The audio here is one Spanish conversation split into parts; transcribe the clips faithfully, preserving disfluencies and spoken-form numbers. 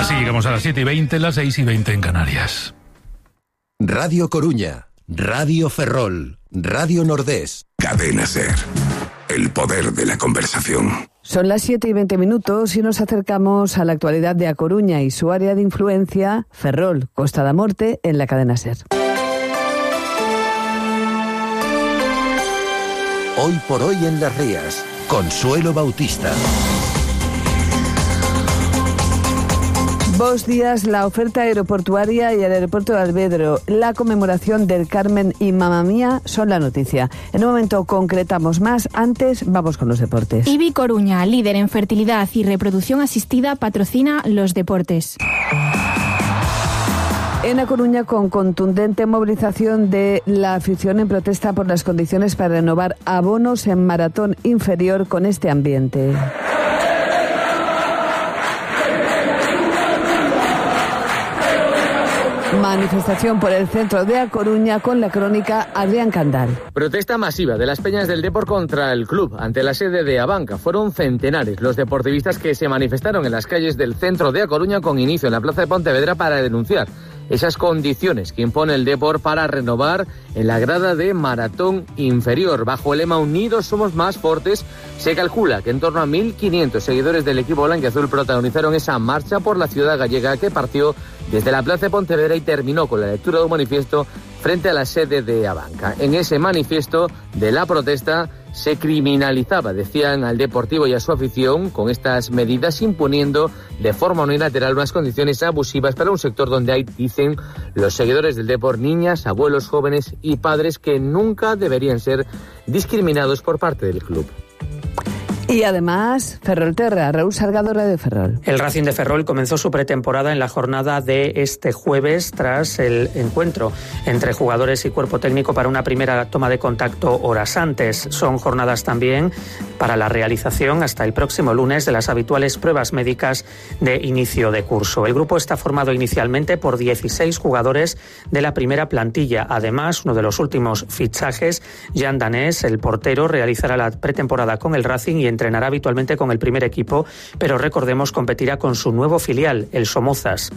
Así llegamos a las siete y veinte, las seis y veinte en Canarias. Radio Coruña, Radio Ferrol, Radio Nordés. Cadena SER. El poder de la conversación. Son las siete y veinte minutos y nos acercamos a la actualidad de A Coruña y su área de influencia, Ferrol, Costa da Morte, en la cadena SER. Hoy por hoy en Las Rías, Consuelo Bautista. Bos días, la oferta aeroportuaria y el aeropuerto de Alvedro, la conmemoración del Carmen y Mamma Mía son la noticia. En un momento concretamos más, antes vamos con los deportes. I B I Coruña, líder en fertilidad y reproducción asistida, patrocina los deportes. En A Coruña, con contundente movilización de la afición en protesta por las condiciones para renovar abonos en maratón inferior con este ambiente. Manifestación por el centro de A Coruña con la crónica Adrián Candal. Protesta masiva de las peñas del Depor contra el club ante la sede de Abanca. Fueron centenares los deportivistas que se manifestaron en las calles del centro de A Coruña con inicio en la plaza de Pontevedra para denunciar esas condiciones que impone el Depor para renovar en la grada de maratón inferior. Bajo el lema Unidos somos más fuertes, se calcula que en torno a mil quinientos seguidores del equipo blanquiazul protagonizaron esa marcha por la ciudad gallega que partió desde la plaza de Pontevedra y terminó con la lectura de un manifiesto frente a la sede de Abanca. En ese manifiesto de la protesta se criminalizaba, decían, al Deportivo y a su afición con estas medidas, imponiendo de forma unilateral unas condiciones abusivas para un sector donde hay, dicen los seguidores del Depor, niñas, abuelos, jóvenes y padres que nunca deberían ser discriminados por parte del club. Y además, Ferrolterra, Raúl Salgado, Radio Ferrol. El Racing de Ferrol comenzó su pretemporada en la jornada de este jueves tras el encuentro entre jugadores y cuerpo técnico para una primera toma de contacto horas antes. Son jornadas también para la realización hasta el próximo lunes de las habituales pruebas médicas de inicio de curso. El grupo está formado inicialmente por dieciséis jugadores de la primera plantilla. Además, uno de los últimos fichajes, Jan Danés, el portero, realizará la pretemporada con el Racing y entrenará habitualmente con el primer equipo, pero recordemos competirá con su nuevo filial, el Somozas.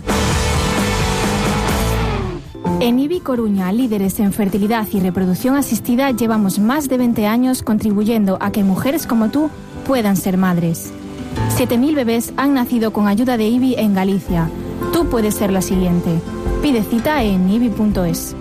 En I B I Coruña, líderes en fertilidad y reproducción asistida, llevamos más de veinte años contribuyendo a que mujeres como tú puedan ser madres. siete mil bebés han nacido con ayuda de I B I en Galicia. Tú puedes ser la siguiente. Pide cita en i b i punto es.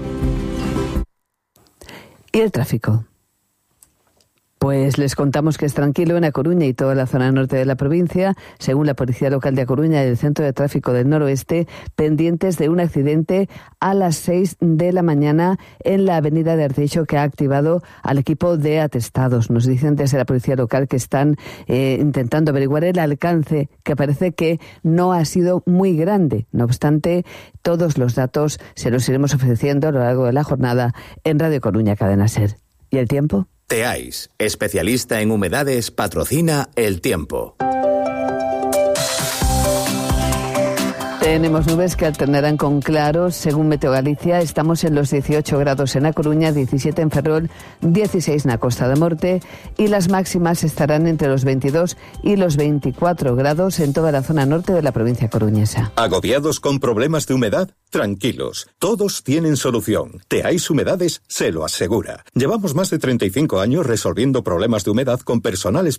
¿Y el tráfico? Pues les contamos que es tranquilo en A Coruña y toda la zona norte de la provincia, según la Policía Local de A Coruña y el Centro de Tráfico del Noroeste, pendientes de un accidente a las seis de la mañana en la avenida de Arteixo que ha activado al equipo de atestados. Nos dicen desde la Policía Local que están eh, intentando averiguar el alcance, que parece que no ha sido muy grande. No obstante, todos los datos se los iremos ofreciendo a lo largo de la jornada en Radio Coruña, Cadena SER. ¿Y el tiempo? Teais, especialista en humedades, patrocina El Tiempo. Tenemos nubes que alternarán con claros. Según Meteo Galicia, estamos en los dieciocho grados en A Coruña, diecisiete en Ferrol, dieciséis en la Costa da Morte y las máximas estarán entre los veintidós y los veinticuatro grados en toda la zona norte de la provincia coruñesa. ¿Agobiados con problemas de humedad? Tranquilos, todos tienen solución. Teais Humedades se lo asegura. Llevamos más de treinta y cinco años resolviendo problemas de humedad con personal especializado